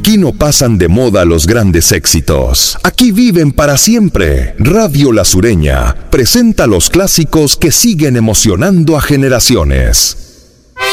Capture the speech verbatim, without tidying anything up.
Aquí no pasan de moda los grandes éxitos. Aquí viven para siempre. Radio La Sureña presenta los clásicos que siguen emocionando a generaciones.